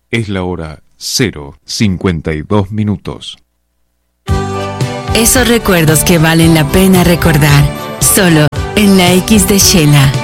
Es la hora 0:52. Esos recuerdos que valen la pena recordar, solo en la X de Shela.